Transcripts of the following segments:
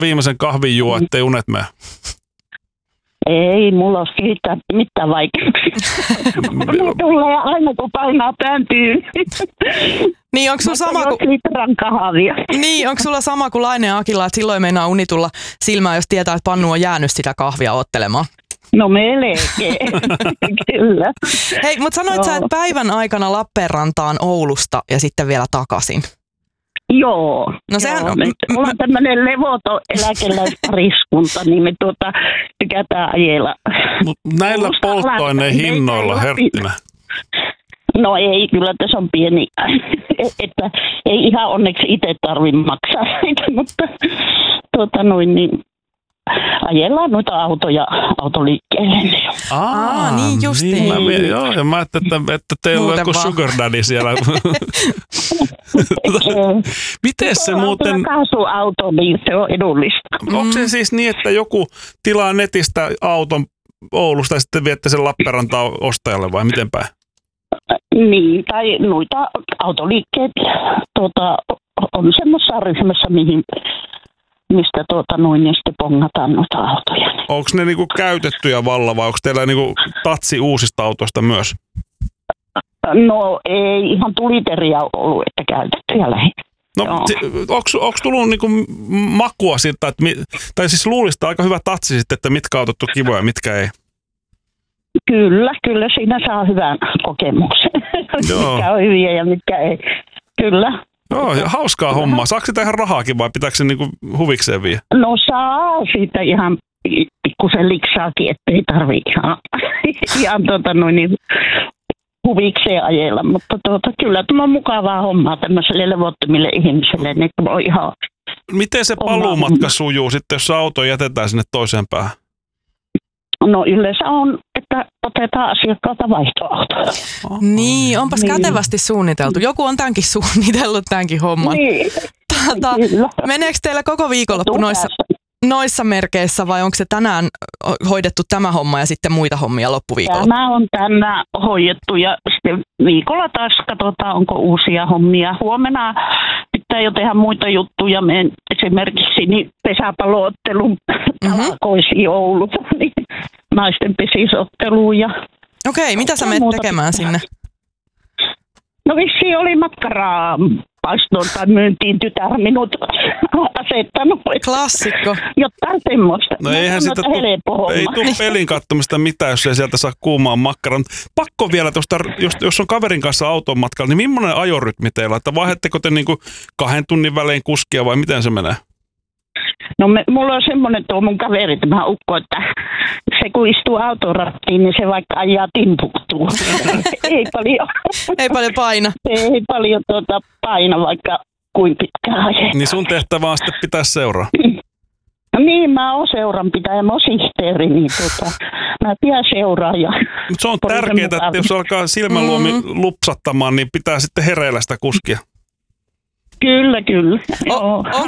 viimeisen kahvin juo, ettei unet mene? Ei, mulla olisi kehittää mitään vaikeuksia. Ne tulee aina, kun painaa pään tyyny. Niin, onko sulla sama kuin... litran kahvia. Niin, onko sulla sama kuin Laine ja Akilla, että silloin meinaa uni tulla silmään, jos tietää, että pannu on jäänyt sitä kahvia ottelemaan? No melkein, kyllä. Hei, mutta sanoit sä, että päivän aikana Lappeenrantaan Oulusta ja sitten vielä takaisin. Joo. No sehän on... Mulla on tämmöinen levoton eläkeläispariskunta, niin me tykätään ajella. Näillä polttoaineen hinnoilla, Herttinä. No ei, kyllä tässä on pieni, että ei ihan onneksi itse tarvitse maksaa siitä, mutta niin ajellaan noita autoja autoliikkeelle. Niin justiin. Niin. Joo, ja mä ajattelin, että teillä on joku sugar daddy siellä. Miten se muuten... Kaasuauto, niin se on edullista. Onko se siis niin, että joku tilaa netistä auton Oulusta ja sitten viette sen Lappeenrantaan ostajalle vai miten päin? Niin, tai noita autoliikkeet on semmoisessa ryhmässä, mistä niin sitten pongataan noita autoja. Onko ne niinku käytettyjä valla vai onko teillä niinku tatsi uusista autoista myös? No ei, ihan tuliteria ollut, että käytettyjä lähinnä. No, onko tullut niinku makua siitä, että tai siis luulista aika hyvä tatsi sitten, että mitkä autot on kivoja ja mitkä ei? Kyllä siinä saa hyvän kokemuksen. Mitkä on hyviä ja mitkä ei. Kyllä. Joo, hauskaa hommaa. Saako sitä ihan rahaakin vai pitääkö se niinku huvikseen vie? No saa siitä ihan pikkusen liksaakin, ettei tarvitse ihan huvikseen ajella. Mutta kyllä tämä on mukavaa hommaa tämmöiselle levottomille ihmisille. Niin on ihan miten se paluumatka sujuu sitten, jos auto jätetään sinne toiseen päähän? No yleensä on, että otetaan asiakkaalta vaihtoautoja. Niin, onpas kätevästi suunniteltu. Joku on tämänkin suunnitellut tämänkin homman. Niin, meneekö teillä koko viikonloppu noissa merkeissä vai onko se tänään hoidettu tämä homma ja sitten muita hommia loppuviikolla? Tämä on tänään hoidettu ja sitten viikolla taas katsotaan, onko uusia hommia. Huomenna pitää jo tehdä muita juttuja. Menen esimerkiksi pesäpalloottelun talkoisiin Oulussa, niin naisten pesisotteluun. Okei, mitä sä menet tekemään sinne? No vissiin oli makkaraa paistoon tai myyntiin tytär minut asettanut. Klassikko. Jotain semmoista. No eihän sitä ei tule pelin katsomista mitään, jos ei sieltä saa kuumaa makkaran. Pakko vielä tuosta, jos on kaverin kanssa auton matkalla, niin millainen ajorytmi teillä? Että vaihdetteko te niinku 2 tunnin välein kuskia vai miten se menee? No mulla on semmoinen tuo mun kaveri, tämä ukko, että se kun istuu autorattiin, niin se vaikka ajaa timpuktuu. Ei paljon paina. Ei paljon paina, vaikka kuin pitkään ajaa. Niin sun tehtävä on sitten pitää seuraa. No niin, mä oon seuranpitäjä, mä oon sihteeri, niin mä pidän seuraa. Mutta se on tärkeää, että jos alkaa silmänluomi lupsattamaan, niin pitää sitten hereillä sitä kuskia. Kyllä. Onko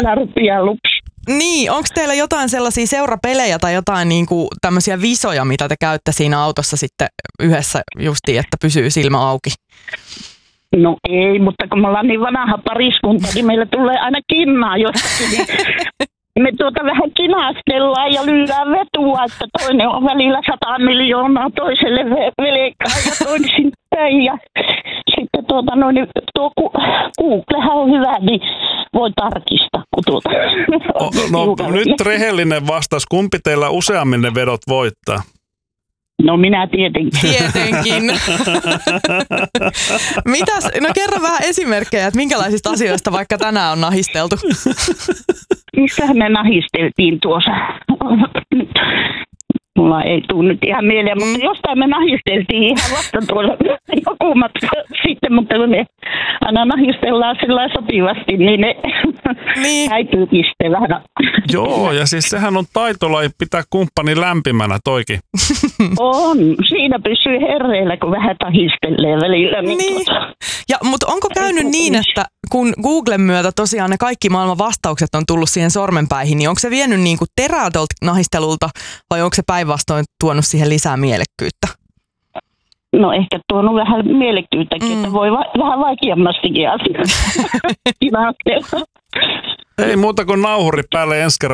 teillä jotain sellaisia seurapelejä tai jotain niinku tämmöisiä visoja, mitä te käytte siinä autossa sitten yhdessä justiin, että pysyy silmä auki? No ei, mutta kun me ollaan niin vanha pariskunta, niin meillä tulee aina kinnaa jostakin. Me vähän kinastellaan ja lyödään vetua, että toinen on välillä 100 miljoonaa toiselle velkaa ja toisin päin. Ja sitten tuo Googlehan on hyvä, niin voi tarkistaa. No nyt rehellinen vastaus. Kumpi teillä useammin ne vedot voittaa? No minä tietenkin. No kerro vähän esimerkkejä, että minkälaisista asioista vaikka tänään on nahisteltu? Missähän me nahisteltiin tuossa? Mulla ei tule nyt ihan mieleen, mutta jostain me nahisteltiin ihan vasta tuolla joku matka sitten, mutta kun me aina nahistellaan sillä sopivasti, niin ne häipyy piste vähän. Joo, ja siis sehän on taitolaji pitää kumppani lämpimänä toikin. On, siinä pysyy herreillä, kun vähän tahistelee välillä. Mutta onko käynyt niin, että kun Googlen myötä tosiaan ne kaikki maailman vastaukset on tullut siihen sormenpäihin, niin onko se vienyt niinku terää tuolta nahistelulta vai onko se päinvastoin tuonut siihen lisää mielekkyyttä? No ehkä tuonut vähän mielekkyyttäkin, että voi vähän vaikeammastikin asiaa. Ei muuta kuin nauhuri päälle ensi kerralla.